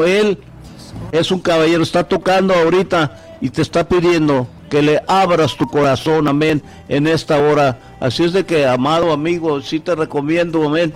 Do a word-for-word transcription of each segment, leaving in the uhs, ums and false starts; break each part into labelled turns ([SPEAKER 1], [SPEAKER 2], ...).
[SPEAKER 1] Él es un caballero, está tocando ahorita y te está pidiendo que le abras tu corazón, amén, en esta hora. Así es de que, amado amigo, sí te recomiendo, amén,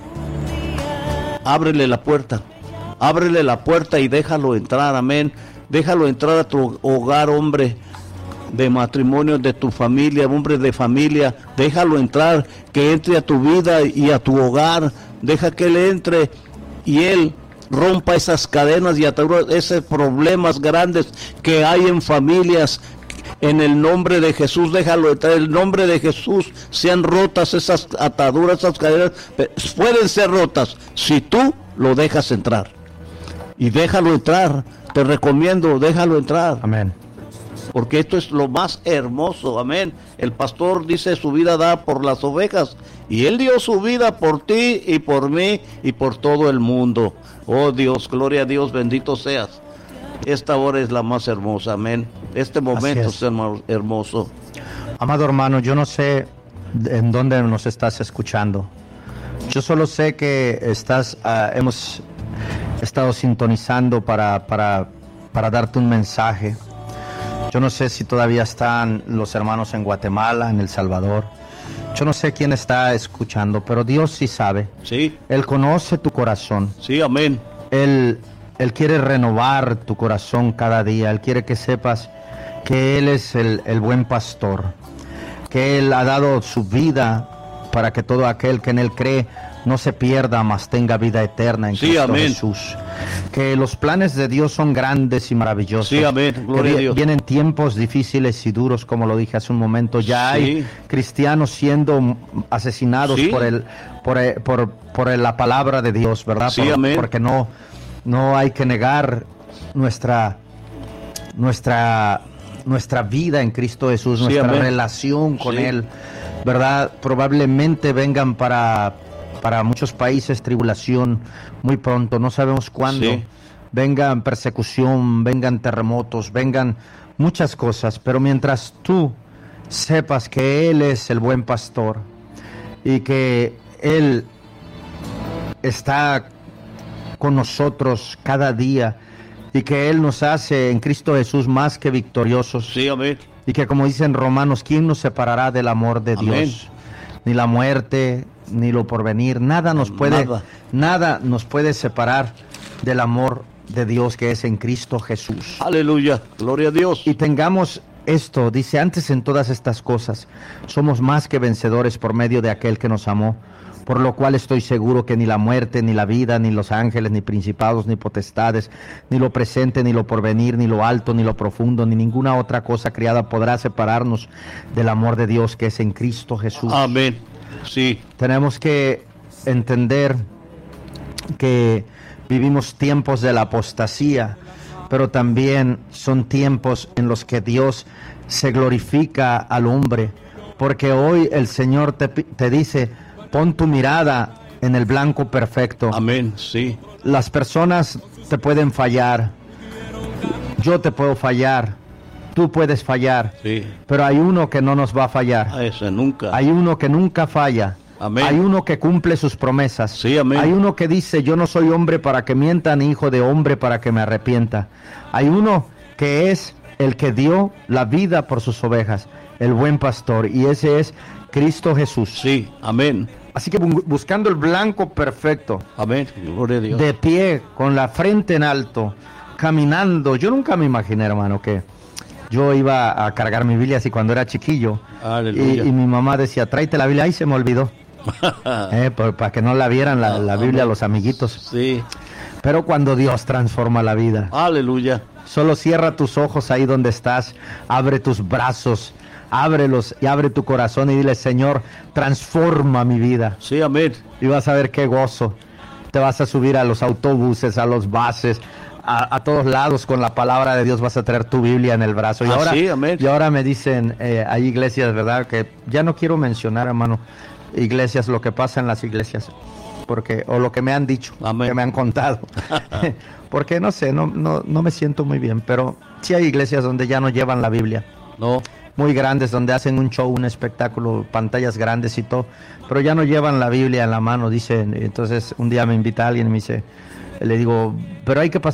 [SPEAKER 1] ábrele la puerta, ábrele la puerta y déjalo entrar, amén, déjalo entrar a tu hogar, hombre de matrimonio, de tu familia, hombre de familia, déjalo entrar, que entre a tu vida y a tu hogar, deja que él entre y él rompa esas cadenas y ataduras, esos problemas grandes que hay en familias. En el nombre de Jesús, déjalo entrar, en el nombre de Jesús, sean rotas esas ataduras, esas cadenas, pueden ser rotas si tú lo dejas entrar. Y déjalo entrar, te recomiendo, déjalo entrar.
[SPEAKER 2] Amén.
[SPEAKER 1] Porque esto es lo más hermoso, amén. El pastor dice su vida da por las ovejas, y él dio su vida por ti y por mí y por todo el mundo. Oh Dios, gloria a Dios, bendito seas. Esta hora es la más hermosa, amén. Este momento es. es hermoso.
[SPEAKER 2] Amado hermano, yo no sé en dónde nos estás escuchando. Yo solo sé que estás, uh, hemos estado sintonizando para, para, para darte un mensaje. Yo no sé si todavía están los hermanos en Guatemala, en El Salvador. Yo no sé quién está escuchando, pero Dios sí sabe.
[SPEAKER 1] Sí.
[SPEAKER 2] Él conoce tu corazón.
[SPEAKER 1] Sí, amén.
[SPEAKER 2] Él, Él quiere renovar tu corazón cada día. Él quiere que sepas que Él es el, el buen pastor, que Él ha dado su vida para que todo aquel que en Él cree no se pierda, mas tenga vida eterna en
[SPEAKER 1] sí,
[SPEAKER 2] Cristo
[SPEAKER 1] amén.
[SPEAKER 2] Jesús. Que los planes de Dios son grandes y maravillosos.
[SPEAKER 1] Sí, amén. Gloria
[SPEAKER 2] que
[SPEAKER 1] a Dios.
[SPEAKER 2] Vienen tiempos difíciles y duros, como lo dije hace un momento. Ya
[SPEAKER 1] sí.
[SPEAKER 2] hay cristianos siendo asesinados sí. por el, por, el, por, por la palabra de Dios, ¿verdad?
[SPEAKER 1] Sí,
[SPEAKER 2] por,
[SPEAKER 1] amén.
[SPEAKER 2] Porque no, no hay que negar nuestra, nuestra, nuestra vida en Cristo Jesús,
[SPEAKER 1] sí,
[SPEAKER 2] nuestra
[SPEAKER 1] amén.
[SPEAKER 2] relación con
[SPEAKER 1] sí.
[SPEAKER 2] Él, ¿verdad? Probablemente vengan para... para muchos países tribulación muy pronto, no sabemos cuándo.
[SPEAKER 1] Sí.
[SPEAKER 2] Vengan persecución, vengan terremotos, vengan muchas cosas, pero mientras tú sepas que Él es el buen pastor y que Él está con nosotros cada día y que Él nos hace en Cristo Jesús más que victoriosos.
[SPEAKER 1] Sí, amén.
[SPEAKER 2] Y que, como dicen Romanos, ¿quién nos separará del amor de
[SPEAKER 1] amén.
[SPEAKER 2] Dios? Ni la muerte, ni lo porvenir, nada nos puede,
[SPEAKER 1] nada.
[SPEAKER 2] nada nos puede separar del amor de Dios que es en Cristo Jesús.
[SPEAKER 1] Aleluya, gloria a Dios.
[SPEAKER 2] Y tengamos esto, dice, antes en todas estas cosas, somos más que vencedores por medio de aquel que nos amó, por lo cual estoy seguro que ni la muerte, ni la vida, ni los ángeles, ni principados, ni potestades, ni lo presente, ni lo porvenir, ni lo alto, ni lo profundo, ni ninguna otra cosa criada podrá separarnos del amor de Dios que es en Cristo Jesús.
[SPEAKER 1] Amén. Sí.
[SPEAKER 2] Tenemos que entender que vivimos tiempos de la apostasía, pero también son tiempos en los que Dios se glorifica al hombre, porque hoy el Señor te, te dice, pon tu mirada en el blanco perfecto.
[SPEAKER 1] Amén, sí.
[SPEAKER 2] Las personas te pueden fallar, yo te puedo fallar, tú puedes fallar,
[SPEAKER 1] sí.
[SPEAKER 2] pero hay uno que no nos va a fallar.
[SPEAKER 1] A ese nunca.
[SPEAKER 2] Hay uno que nunca falla.
[SPEAKER 1] Amén.
[SPEAKER 2] Hay uno que cumple sus promesas.
[SPEAKER 1] Sí, amén.
[SPEAKER 2] Hay uno que dice, yo no soy hombre para que mienta, ni hijo de hombre para que me arrepienta. Hay uno que es el que dio la vida por sus ovejas, el buen pastor, y ese es Cristo Jesús.
[SPEAKER 1] Sí, amén.
[SPEAKER 2] Así que buscando el blanco perfecto,
[SPEAKER 1] amén, gloria a Dios,
[SPEAKER 2] de pie, con la frente en alto, caminando. Yo nunca me imaginé, hermano, que yo iba a cargar mi Biblia así cuando era chiquillo.
[SPEAKER 1] Aleluya.
[SPEAKER 2] Y, y mi mamá decía, tráete la Biblia, ahí se me olvidó. eh, por, para que no la vieran la, la Biblia los amiguitos.
[SPEAKER 1] Sí.
[SPEAKER 2] Pero cuando Dios transforma la vida.
[SPEAKER 1] Aleluya.
[SPEAKER 2] Solo cierra tus ojos ahí donde estás, abre tus brazos, ábrelos y abre tu corazón y dile, Señor, transforma mi vida.
[SPEAKER 1] Sí, amén.
[SPEAKER 2] Y vas a ver qué gozo. Te vas a subir a los autobuses, a los buses, a, a todos lados con la palabra de Dios, vas a traer tu Biblia en el brazo. Y,
[SPEAKER 1] ah,
[SPEAKER 2] ahora,
[SPEAKER 1] sí, amén.
[SPEAKER 2] y ahora me dicen, eh, hay iglesias, ¿verdad? Que ya no quiero mencionar, hermano, iglesias, lo que pasa en las iglesias, porque o lo que me han dicho,
[SPEAKER 1] amén.
[SPEAKER 2] Que me han contado. Porque no sé, no, no, no me siento muy bien, pero sí hay iglesias donde ya no llevan la Biblia.
[SPEAKER 1] No.
[SPEAKER 2] Muy grandes, donde hacen un show, un espectáculo, pantallas grandes y todo, pero ya no llevan la Biblia en la mano, dicen. Entonces un día me invita alguien y me dice, le digo, pero hay que pasar